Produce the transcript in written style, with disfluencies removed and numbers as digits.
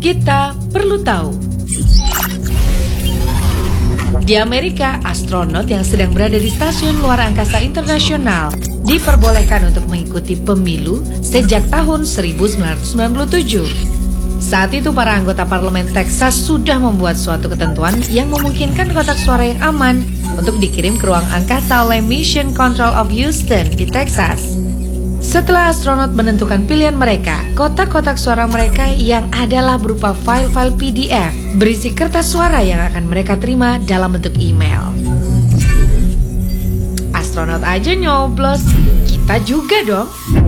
Kita perlu tahu. Di Amerika, astronot yang sedang berada di Stasiun Luar Angkasa Internasional diperbolehkan untuk mengikuti pemilu sejak tahun 1997. Saat itu para anggota parlemen Texas sudah membuat suatu ketentuan yang memungkinkan kotak suara yang aman untuk dikirim ke ruang angkasa oleh Mission Control of Houston di Texas. Setelah astronot menentukan pilihan mereka, kotak-kotak suara mereka yang adalah berupa file-file PDF berisi kertas suara yang akan mereka terima dalam bentuk email. Astronot aja nyoblos, kita juga dong.